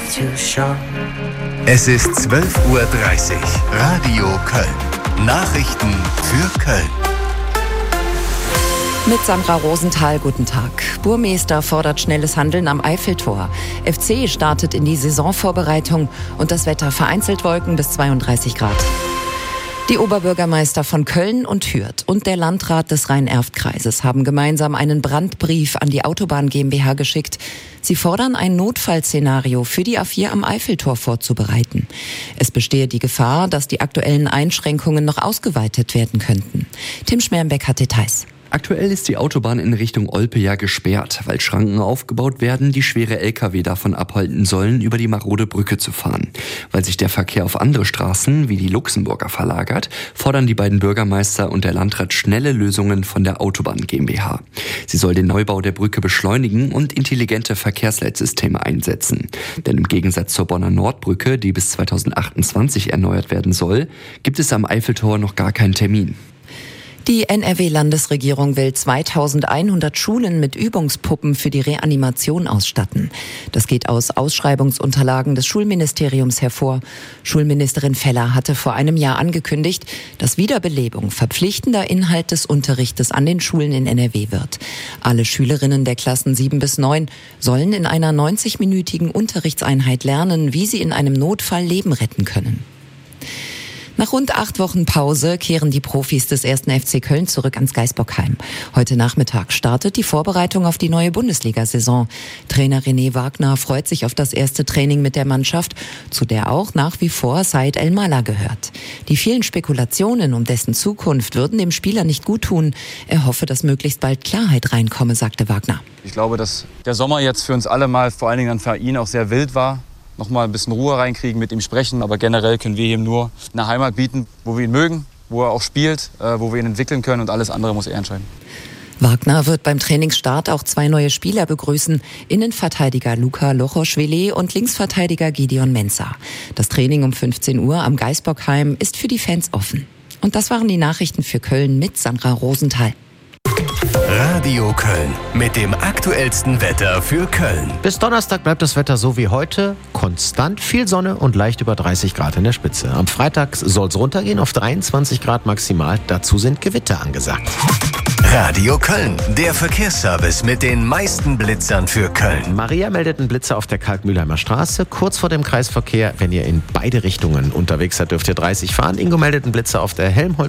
Es ist 12:30 Uhr. Radio Köln. Nachrichten für Köln. Mit Sandra Rosenthal, guten Tag. Burmester fordert schnelles Handeln am Eiffeltor. FC startet in die Saisonvorbereitung und das Wetter vereinzelt Wolken bis 32 Grad. Die Oberbürgermeister von Köln und Hürth und der Landrat des Rhein-Erft-Kreises haben gemeinsam einen Brandbrief an die Autobahn GmbH geschickt. Sie fordern, ein Notfallszenario für die A4 am Eiffeltor vorzubereiten. Es bestehe die Gefahr, dass die aktuellen Einschränkungen noch ausgeweitet werden könnten. Tim Schmerenbeck hat Details. Aktuell ist die Autobahn in Richtung Olpe ja gesperrt, weil Schranken aufgebaut werden, die schwere Lkw davon abhalten sollen, über die marode Brücke zu fahren. Weil sich der Verkehr auf andere Straßen, wie die Luxemburger, verlagert, fordern die beiden Bürgermeister und der Landrat schnelle Lösungen von der Autobahn GmbH. Sie soll den Neubau der Brücke beschleunigen und intelligente Verkehrsleitsysteme einsetzen. Denn im Gegensatz zur Bonner Nordbrücke, die bis 2028 erneuert werden soll, gibt es am Eiffeltor noch gar keinen Termin. Die NRW-Landesregierung will 2100 Schulen mit Übungspuppen für die Reanimation ausstatten. Das geht aus Ausschreibungsunterlagen des Schulministeriums hervor. Schulministerin Feller hatte vor einem Jahr angekündigt, dass Wiederbelebung verpflichtender Inhalt des Unterrichtes an den Schulen in NRW wird. Alle Schülerinnen der Klassen 7 bis 9 sollen in einer 90-minütigen Unterrichtseinheit lernen, wie sie in einem Notfall Leben retten können. Nach rund 8 Wochen Pause kehren die Profis des 1. FC Köln zurück ans Gaisbockheim. Heute Nachmittag startet die Vorbereitung auf die neue Bundesliga-Saison. Trainer René Wagner freut sich auf das erste Training mit der Mannschaft, zu der auch nach wie vor Said El-Mala gehört. Die vielen Spekulationen um dessen Zukunft würden dem Spieler nicht guttun. Er hoffe, dass möglichst bald Klarheit reinkomme, sagte Wagner. Ich glaube, dass der Sommer jetzt für uns alle mal, vor allen Dingen dann für ihn, auch sehr wild war. Noch mal ein bisschen Ruhe reinkriegen, mit ihm sprechen. Aber generell können wir ihm nur eine Heimat bieten, wo wir ihn mögen, wo er auch spielt, wo wir ihn entwickeln können, und alles andere muss er entscheiden. Wagner wird beim Trainingsstart auch 2 neue Spieler begrüßen. Innenverteidiger Luka Lochoschwili und Linksverteidiger Gideon Mensah. Das Training um 15 Uhr am Gaisbockheim ist für die Fans offen. Und das waren die Nachrichten für Köln mit Sandra Rosenthal. Radio Köln mit dem aktuellsten Wetter für Köln. Bis Donnerstag bleibt das Wetter so wie heute, konstant, viel Sonne und leicht über 30 Grad in der Spitze. Am Freitag soll es runtergehen auf 23 Grad maximal, dazu sind Gewitter angesagt. Radio Köln, der Verkehrsservice mit den meisten Blitzern für Köln. Maria meldet einen Blitzer auf der Kalkmühlheimer Straße, kurz vor dem Kreisverkehr. Wenn ihr in beide Richtungen unterwegs seid, dürft ihr 30 fahren. Ingo meldet einen Blitzer auf der Helmholtz